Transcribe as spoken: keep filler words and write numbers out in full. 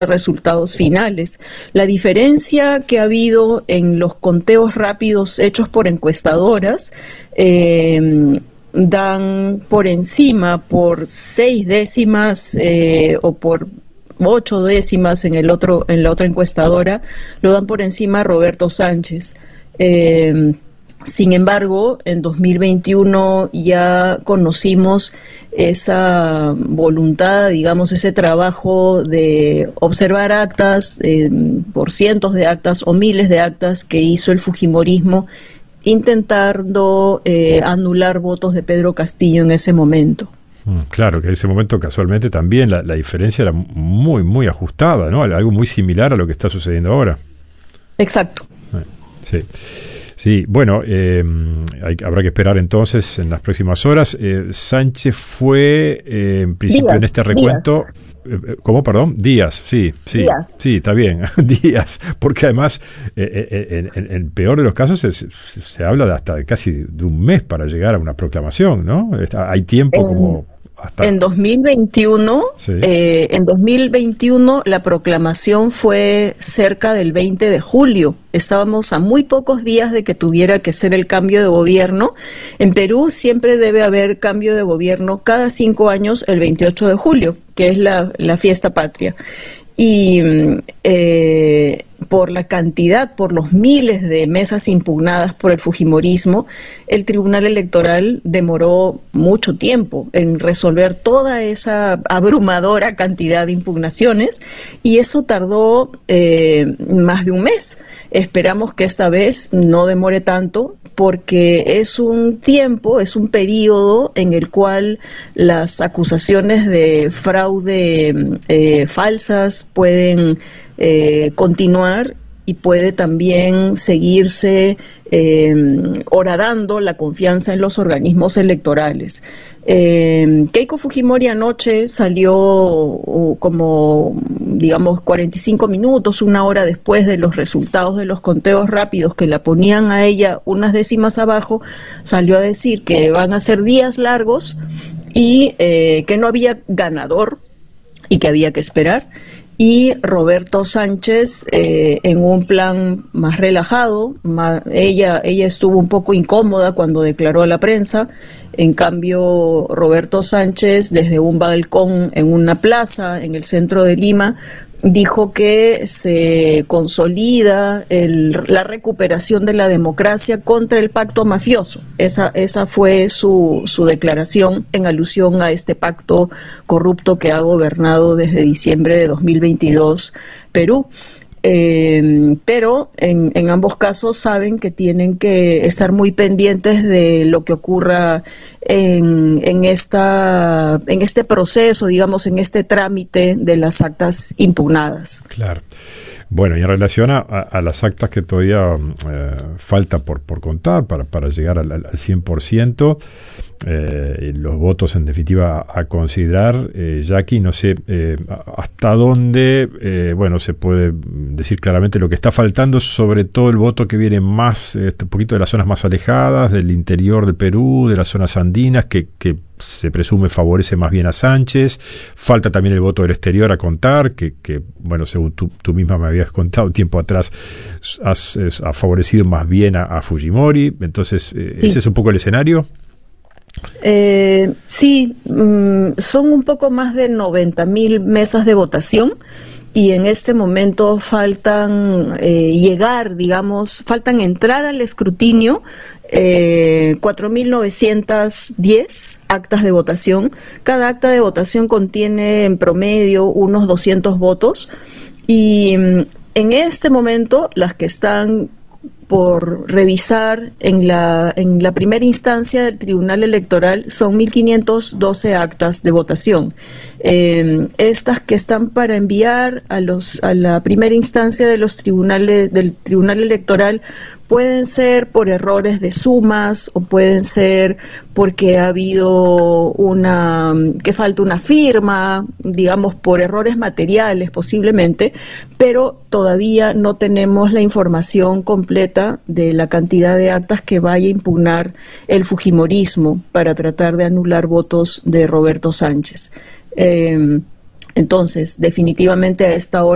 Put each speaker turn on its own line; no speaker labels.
resultados finales. La diferencia que ha habido en los conteos rápidos hechos por encuestadoras eh, dan por encima, por seis décimas eh, o por ocho décimas en el otro, en la otra encuestadora, lo dan por encima a Roberto Sánchez. Eh, Sin embargo, en dos mil veintiuno ya conocimos esa voluntad, digamos, ese trabajo de observar actas, eh, por cientos de actas o miles de actas que hizo el fujimorismo intentando eh, anular votos de Pedro Castillo en ese momento.
Claro, que en ese momento casualmente también la, la diferencia era muy, muy ajustada, ¿no? Algo muy similar a lo que está sucediendo ahora.
Exacto.
Sí. Sí, bueno, eh, hay, habrá que esperar entonces en las próximas horas. Eh, Sánchez fue, eh, en principio, Díaz, en este recuento... Eh, ¿Cómo, perdón? Díaz, sí, sí, Díaz. Sí, está bien, Díaz, porque además, eh, eh, en, en el peor de los casos, se, se habla de hasta de casi de un mes para llegar a una proclamación, ¿no? Está, hay tiempo como... Hasta...
En dos mil veintiuno, sí. eh, en dos mil veintiuno la proclamación fue cerca del veinte de julio. Estábamos a muy pocos días de que tuviera que ser el cambio de gobierno. En Perú siempre debe haber cambio de gobierno cada cinco años el veintiocho de julio, que es la, la fiesta patria. Y eh, por la cantidad, por los miles de mesas impugnadas por el fujimorismo, el Tribunal Electoral demoró mucho tiempo en resolver toda esa abrumadora cantidad de impugnaciones y eso tardó eh, más de un mes. Esperamos que esta vez no demore tanto porque es un tiempo, es un periodo en el cual las acusaciones de fraude eh, falsas pueden eh, continuar y puede también seguirse eh, horadando la confianza en los organismos electorales. Eh, Keiko Fujimori anoche salió uh, como, digamos, cuarenta y cinco minutos, una hora después de los resultados de los conteos rápidos que la ponían a ella unas décimas abajo, salió a decir que van a ser días largos y eh, que no había ganador y que había que esperar. Y Roberto Sánchez, eh, en un plan más relajado, más, ella, ella estuvo un poco incómoda cuando declaró a la prensa. En cambio, Roberto Sánchez, desde un balcón en una plaza en el centro de Lima, dijo que se consolida el, la recuperación de la democracia contra el pacto mafioso. Esa, esa fue su, su declaración en alusión a este pacto corrupto que ha gobernado desde diciembre de dos mil veintidós Perú. Eh, pero en, en ambos casos saben que tienen que estar muy pendientes de lo que ocurra en, en, esta, en este proceso, digamos, en este trámite de las actas impugnadas.
Claro. Bueno, y en relación a, a, a las actas que todavía eh, falta por, por contar para, para llegar al, al cien por ciento, eh, los votos en definitiva a considerar, eh, Jackie, no sé eh, hasta dónde, eh, bueno, se puede decir claramente lo que está faltando, sobre todo el voto que viene más, eh, un poquito de las zonas más alejadas, del interior del Perú, de las zonas andinas, que, que se presume favorece más bien a Sánchez. Falta también el voto del exterior a contar, que, que bueno, según tú, tú misma me habías contado un tiempo atrás, has, es, ha favorecido más bien a, a Fujimori. Entonces, eh, sí. ¿Ese es un poco el escenario?
Eh, sí, mmm, son un poco más de noventa mil mesas de votación y en este momento faltan eh, llegar, digamos, faltan entrar al escrutinio eh, cuatro mil novecientas diez actas de votación. Cada acta de votación contiene en promedio unos doscientos votos y mm, en este momento las que están por revisar en la, en la primera instancia del Tribunal Electoral son mil quinientas doce actas de votación. Eh, estas que están para enviar a, los, a la primera instancia de los tribunales, del Tribunal Electoral pueden ser por errores de sumas o pueden ser porque ha habido una, que falta una firma, digamos por errores materiales posiblemente, pero todavía no tenemos la información completa de la cantidad de actas que vaya a impugnar el fujimorismo para tratar de anular votos de Roberto Sánchez. Eh, entonces, definitivamente a esta hora